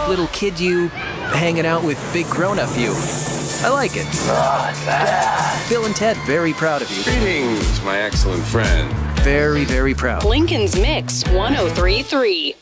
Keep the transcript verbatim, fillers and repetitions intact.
little kid you hanging out with big grown-up you. I like it. Bill and Ted, very proud of you. Greetings, my excellent friend. Very, very proud. Lincoln's Mix one oh three point three.